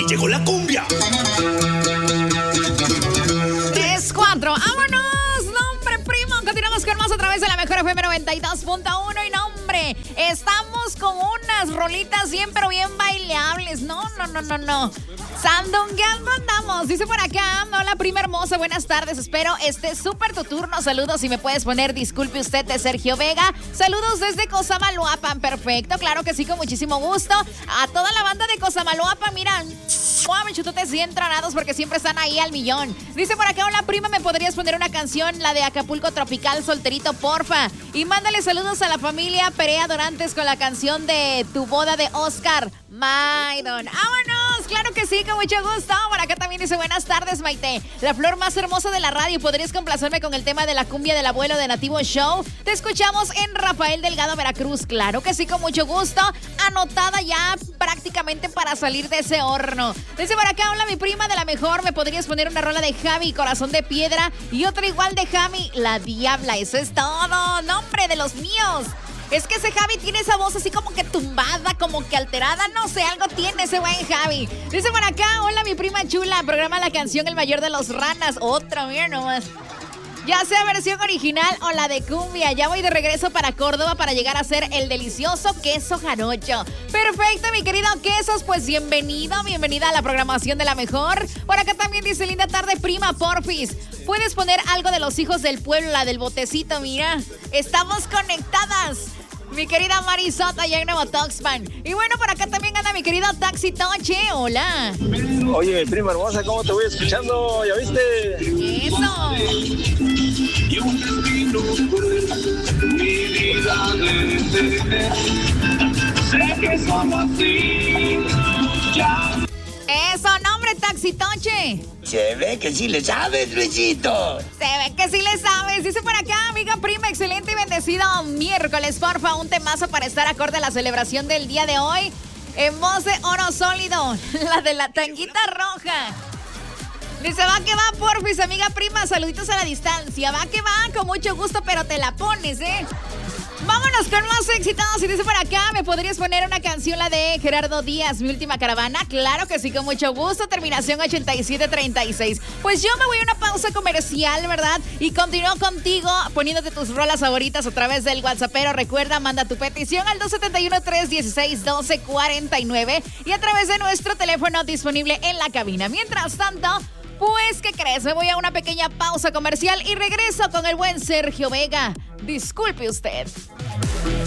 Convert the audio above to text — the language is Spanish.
porque llegó la cumbia. 3-4, vámonos, nombre primo. Continuamos con más a través de la mejor FM 92.1 y nombre. Estamos con unas rolitas bien pero bien bailables. No. Sandungueando andamos. Dice por acá, hola prima hermosa, buenas tardes. Espero esté súper tu turno. Saludos, si me puedes poner disculpe usted de Sergio Vega. Saludos desde Cosamaloapan. Perfecto, claro que sí, con muchísimo gusto. A toda la banda de Cosamaloapan, mira, chutotes bien tronados porque siempre están ahí al millón. Dice por acá, hola prima, ¿me podrías poner una canción, la de Acapulco Tropical, Solterito, porfa? Y mándale saludos a la familia Perea Dorantes con la canción de Tu Boda de Oscar Maidon. ¡Vámonos! Claro que sí, con mucho gusto. Por acá también dice, buenas tardes, Maite. La flor más hermosa de la radio. ¿Podrías complacerme con el tema de la cumbia del abuelo de Nativo Show? Te escuchamos en Rafael Delgado, Veracruz. Claro que sí, con mucho gusto. Anotada ya prácticamente para salir de ese horno. Dice por acá, hola mi prima de la mejor. ¿Me podrías poner una rola de Javi, Corazón de Piedra? Y otra igual de Javi, La Diabla. Eso es todo. Nombre de los míos. Es que ese Javi tiene esa voz así como que tumbada, como que alterada, no sé, algo tiene ese buen Javi. Dice por acá, hola mi prima chula, programa la canción El Mayor de los Ranas. Otra, mira nomás. Ya sea versión original o la de cumbia. Ya voy de regreso para Córdoba para llegar a hacer el delicioso queso jarocho. Perfecto, mi querido Quesos, pues bienvenida a la programación de la mejor. Por acá también dice, linda tarde, prima, porfis. ¿Puedes poner algo de Los Hijos del Pueblo, la del botecito? Mira, estamos conectadas. Mi querida Marisota allá en Nuevo Tuxpan. Y bueno, por acá también anda mi querido Taxi Toche. Hola. Oye, mi prima hermosa, ¿cómo te voy escuchando? ¿Ya viste? Eso. Y un destino cruel, mi vida sé que somos así. Ya. Eso, nombre Taxi Toche. Se ve que sí le sabes, Luisito. Se ve que sí le sabes. Dice por acá, amiga prima, excelente y bendecido miércoles. Porfa, un temazo para estar acorde a la celebración del día de hoy. En voz de oro sólido, la de la tanguita roja. Dice, va que va, porfis, amiga prima, saluditos a la distancia. Va que va, con mucho gusto, pero te la pones, ¿eh? Vámonos con más éxitos. Y dice por acá, ¿me podrías poner una canción, la de Gerardo Díaz, Mi Última Caravana? Claro que sí, con mucho gusto. Terminación 8736. Pues yo me voy a una pausa comercial, ¿verdad? Y continúo contigo poniéndote tus rolas favoritas a través del WhatsAppero. Recuerda, manda tu petición al 271-316-1249 y a través de nuestro teléfono disponible en la cabina. Mientras tanto, pues, ¿qué crees? Me voy a una pequeña pausa comercial y regreso con el buen Sergio Vega. Disculpe usted.